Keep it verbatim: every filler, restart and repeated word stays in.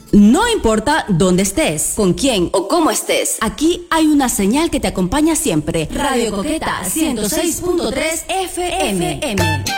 No importa dónde estés, con quién o cómo estés, aquí hay una señal que te acompaña siempre. Radio Coqueta ciento seis punto tres F M.